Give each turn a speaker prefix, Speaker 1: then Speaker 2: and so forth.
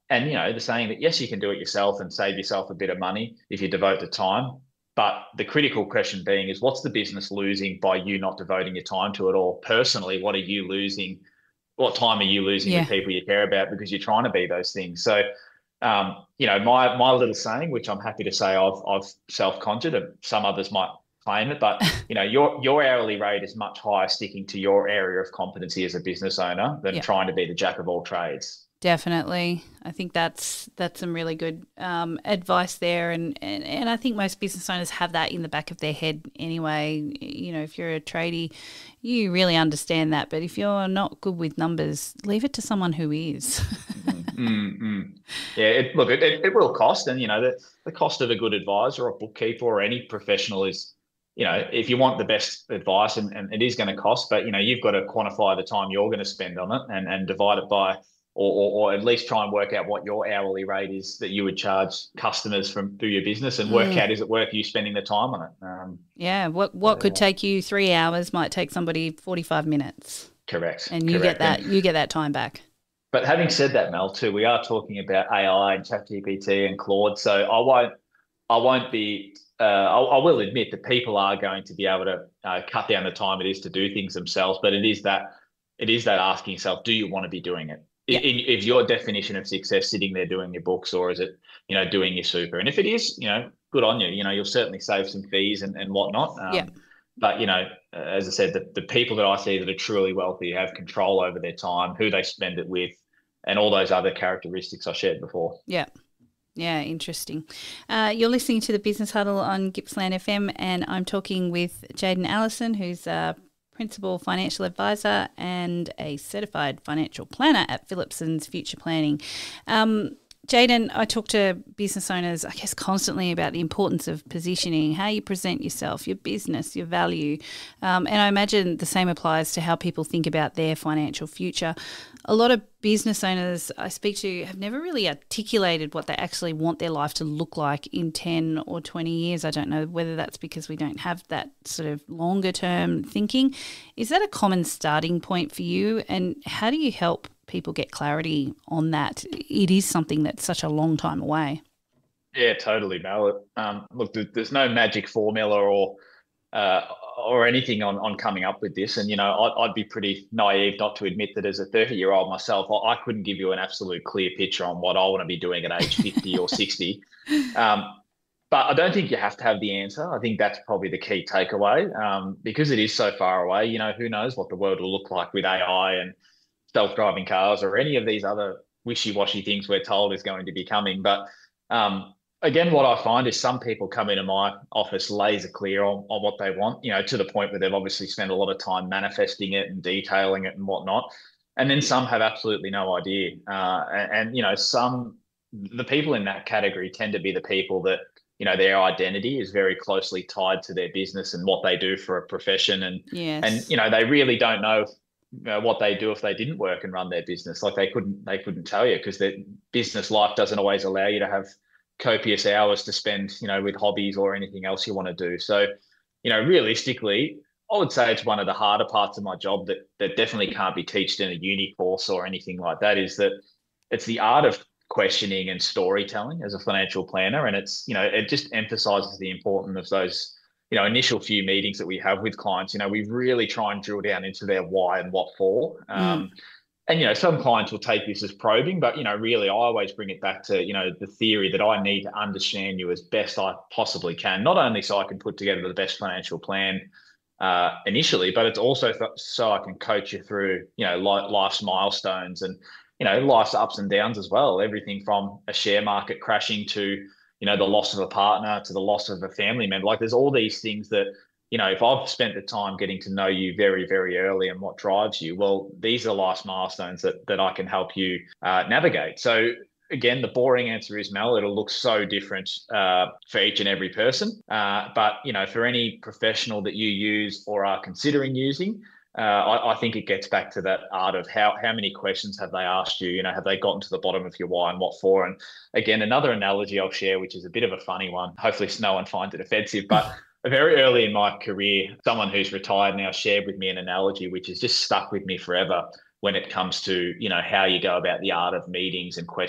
Speaker 1: And, the saying that, yes, you can do it yourself and save yourself a bit of money if you devote the time. But the critical question being is, what's the business losing by you not devoting your time to it? Or personally, what are you losing? What time are you losing with
Speaker 2: Yeah.
Speaker 1: people you care about because you're trying to be those things? So, my little saying, which I'm happy to say I've self-conjured, and some others might claim it, but your hourly rate is much higher sticking to your area of competency as a business owner than
Speaker 2: Yeah.
Speaker 1: trying to be the jack of all trades.
Speaker 2: Definitely. I think that's some really good advice there, and I think most business owners have that in the back of their head anyway. If you're a tradie, you really understand that, but if you're not good with numbers, leave it to someone who is.
Speaker 1: Mm. Yeah, it will cost, and the cost of a good advisor or bookkeeper or any professional is, if you want the best advice, and it is going to cost, but you've got to quantify the time you're going to spend on it and divide it by, or at least try and work out what your hourly rate is that you would charge customers from through your business, and work
Speaker 2: Mm,
Speaker 1: out, is it worth you spending the time on it?
Speaker 2: yeah. What could
Speaker 1: So,
Speaker 2: take you 3 hours might take somebody 45 minutes,
Speaker 1: correct,
Speaker 2: and
Speaker 1: correct, and
Speaker 2: you get that time back.
Speaker 1: but having said that, Mel, too, we are talking about AI and ChatGPT and Claude, so I won't be. I will admit that people are going to be able to cut down the time it is to do things themselves, but it is that asking yourself, do you want to be doing it?
Speaker 2: Yeah.
Speaker 1: Is your definition of success sitting there doing your books, or is it doing your super? And if it is, good on you. You'll certainly save some fees and whatnot.
Speaker 2: Yeah.
Speaker 1: But as I said, the people that I see that are truly wealthy have control over their time, who they spend it with, and all those other characteristics I shared before.
Speaker 2: Yeah. Yeah, interesting. You're listening to the Business Huddle on Gippsland FM, and I'm talking with Jayden Allison, who's a principal financial advisor and a certified financial planner at Phillipson's Future Planning. Jayden, I talk to business owners, I guess, constantly about the importance of positioning, how you present yourself, your business, your value. And I imagine the same applies to how people think about their financial future. A lot of business owners I speak to have never really articulated what they actually want their life to look like in 10 or 20 years. I don't know whether that's because we don't have that sort of longer term thinking. Is that a common starting point for you? And how do you help people get clarity on that? It is something that's such a long time away.
Speaker 1: Yeah, totally, Mel. Look, there's no magic formula uh, or anything on coming up with this. And I'd be pretty naive not to admit that as a 30-year-old myself, I couldn't give you an absolute clear picture on what I want to be doing at age 50 or 60. Um, but I don't think you have to have the answer. I think that's probably the key takeaway, because it is so far away. Who knows what the world will look like with AI and self-driving cars or any of these other wishy-washy things we're told is going to be coming. But again, what I find is some people come into my office laser clear on what they want, to the point where they've obviously spent a lot of time manifesting it and detailing it and whatnot. And then some have absolutely no idea. The people in that category tend to be the people that, their identity is very closely tied to their business and what they do for a profession. And
Speaker 2: Yes.
Speaker 1: they really don't know what they do if they didn't work and run their business. Like they couldn't tell you, because their business life doesn't always allow you to have copious hours to spend, with hobbies or anything else you want to do. So, realistically, I would say it's one of the harder parts of my job that definitely can't be taught in a uni course or anything like that, is that it's the art of questioning and storytelling as a financial planner. And it just emphasizes the importance of those, initial few meetings that we have with clients. We really try and drill down into their why and what for.
Speaker 2: Mm,
Speaker 1: And some clients will take this as probing, but really I always bring it back to the theory that I need to understand you as best I possibly can, not only so I can put together the best financial plan initially, but it's also so I can coach you through life's milestones and life's ups and downs as well. Everything from a share market crashing to the loss of a partner to the loss of a family member. Like, there's all these things that if I've spent the time getting to know you very, very early and what drives you, well, these are life's milestones that I can help you navigate. So again, the boring answer is, Mel, it'll look so different for each and every person. But for any professional that you use or are considering using, I think it gets back to that art of how many questions have they asked you? Have they gotten to the bottom of your why and what for? And again, another analogy I'll share, which is a bit of a funny one. Hopefully, no one finds it offensive, but very early in my career, someone who's retired now shared with me an analogy which has just stuck with me forever when it comes to how you go about the art of meetings and questions